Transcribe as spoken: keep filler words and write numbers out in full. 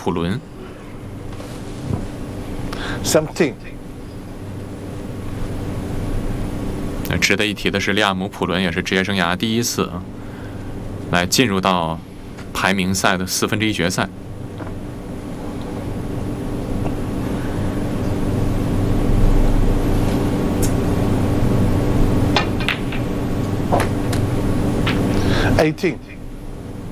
普伦。 Seventeen. 那值得一提的是，利亚姆·普伦也是职业生涯第一次来进入到排名赛的四分之一决赛。 Eighteen.